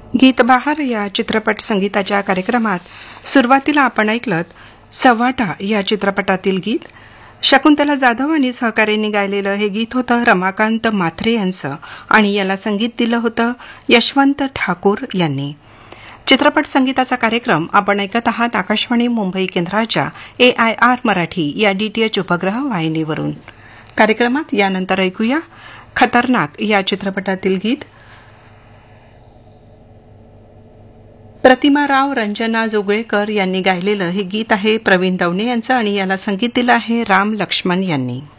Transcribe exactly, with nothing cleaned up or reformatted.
गीत बहार या चित्रपट संगीताच्या कार्यक्रमात सुरुवातीला आपण ऐकलत सव्वाटा या चित्रपटातील गीत. शकुंतला जाधव आणि सहकाऱ्यांनी गायलेलं हे गीत होतं रमाकांत मात्रे यांचं आणि याला संगीत दिलं होतं यशवंत ठाकूर यांनी. चित्रपट संगीताचा कार्यक्रम आपण ऐकत आहात आकाशवाणी मुंबई केंद्राच्या ए आय आर मराठी या डीटीएच उपग्रह वाहिनीवरून. कार्यक्रमात यानंतर ऐकूया खतरनाक या चित्रपटातील गीत. प्रतिमा राव रंजना जोगळेकर यांनी गायलेलं हे गीत आहे प्रवीण दवणे यांचं आणि याला संगीत दिलं आहे राम लक्ष्मण यांनी.